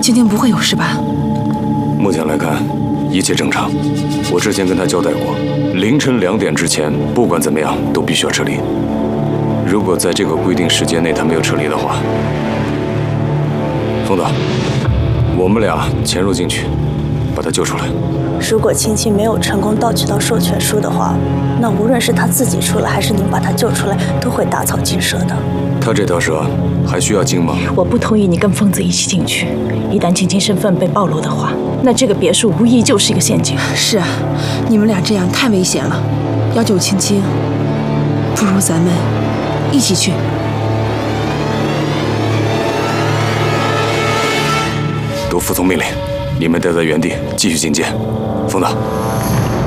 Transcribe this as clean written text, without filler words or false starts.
青青不会有事吧？ 目前来看，一切正常。我之前跟他交代过，凌晨2点之前，不管怎么样都必须要撤离。如果在这个规定时间内他没有撤离的话，风导，我们俩潜入进去，把他救出来。 如果青青没有成功盗取到授权书的话，那无论是他自己出来，还是您把他救出来，都会打草惊蛇的。 他这条蛇还需要经吗？ 我不同意你跟疯子一起进去。一旦青青身份被暴露的话，那这个别墅无疑就是一个陷阱。 是啊，你们俩这样太危险了。要救青青，不如咱们一起去。 都服从命令，你们待在原地继续警戒。风导。